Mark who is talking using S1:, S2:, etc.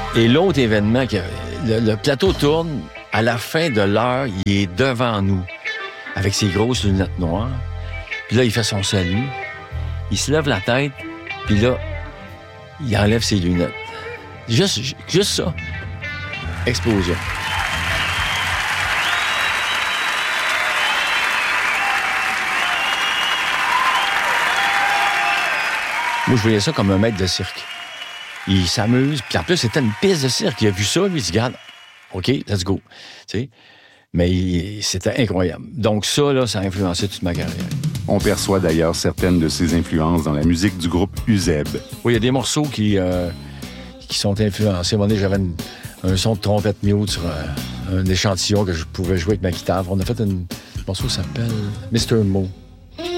S1: Et l'autre événement, le plateau tourne, à la fin de l'heure, il est devant nous, avec ses grosses lunettes noires. Puis là, il fait son salut. Il se lève la tête, puis là, il enlève ses lunettes. Juste ça. Explosion. Moi, je voyais ça comme un maître de cirque. Il s'amuse, puis en plus, c'était une piste de cirque. Il a vu ça, lui, il se dit, regarde, OK, let's go. Tu sais? Mais c'était incroyable. Donc ça, là, ça a influencé toute ma carrière.
S2: On perçoit d'ailleurs certaines de ses influences dans la musique du groupe Uzeb.
S1: Oui, il y a des morceaux qui sont influencés. À un moment donné, j'avais un son de trompette mute sur un échantillon que je pouvais jouer avec ma guitare. On a fait un morceau qui s'appelle Mr. Mo.